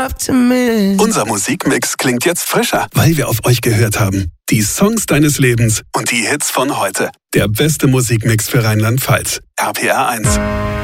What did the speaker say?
Optimist. Unser Musikmix klingt jetzt frischer, weil wir auf euch gehört haben. Die Songs deines Lebens und die Hits von heute. Der beste Musikmix für Rheinland-Pfalz. RPR 1.